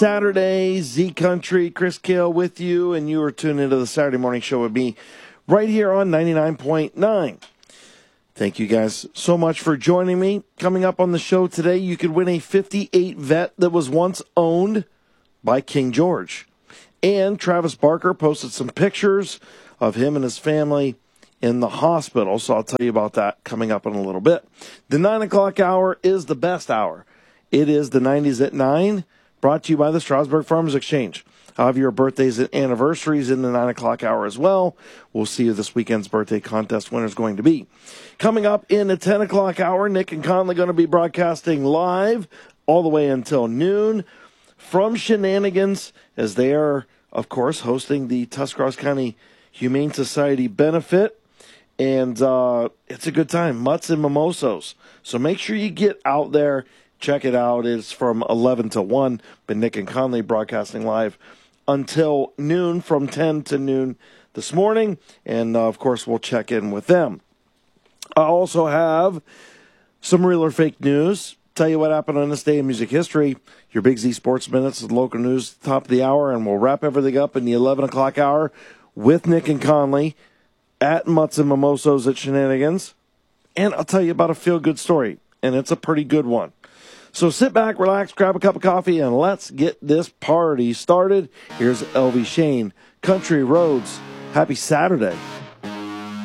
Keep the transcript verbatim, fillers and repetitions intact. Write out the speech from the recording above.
Saturday, Z Country, Chris Kale with you, and you are tuned into the Saturday Morning Show with me right here on ninety-nine point nine. Thank you guys so much for joining me. Coming up on the show today, you could win a fifty-eight vet that was once owned by King George. And Travis Barker posted some pictures of him and his family in the hospital, so I'll tell you about that coming up in a little bit. The nine o'clock hour is the best hour. It is the nineties at nine. Brought to you by the Strasburg Farmers Exchange. I'll have your birthdays and anniversaries in the nine o'clock hour as well. We'll see who this weekend's birthday contest winner is going to be. Coming up in the ten o'clock hour, Nick and Conley going to be broadcasting live all the way until noon from Shenanigans, as they are, of course, hosting the Tuscarawas County Humane Society benefit. And uh, it's a good time, mutts and mimosos. So make sure you get out there. Check it out. It's from eleven to one, but Nick and Conley broadcasting live until noon, from ten to noon this morning. And, uh, of course, we'll check in with them. I also have some real or fake news. Tell you what happened on this day in music history. Your Big Z Sports Minutes, the local news, top of the hour, and we'll wrap everything up in the eleven o'clock hour with Nick and Conley at Mutts and Mimosos at Shenanigans. And I'll tell you about a feel-good story, and it's a pretty good one. So sit back, relax, grab a cup of coffee, and let's get this party started. Here's L V Shane, Country Roads. Happy Saturday.